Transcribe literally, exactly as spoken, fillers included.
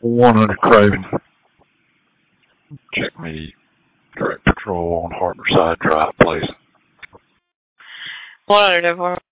one hundred Craven. Check me. Direct patrol on Harborside Drive, please. one hundred four.